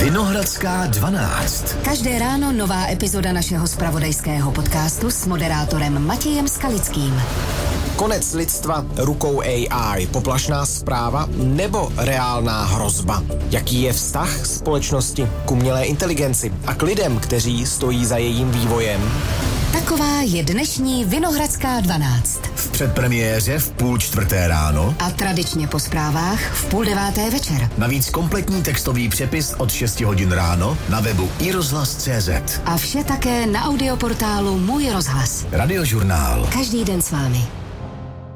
Vinohradská 12. Každé ráno nová epizoda našeho zpravodajského podcastu s moderátorem Matějem Skalickým. Konec lidstva rukou AI, poplašná zpráva nebo reálná hrozba? Jaký je vztah společnosti k umělé inteligenci a k lidem, kteří stojí za jejím vývojem? Taková je dnešní Vinohradská 12. V předpremiéře v 3:30 ráno a tradičně po zprávách v 8:30 večer. Navíc kompletní textový přepis od 6 hodin ráno na webu iRozhlas.cz. A vše také na audioportálu Můj rozhlas. Radiožurnál. Každý den s vámi.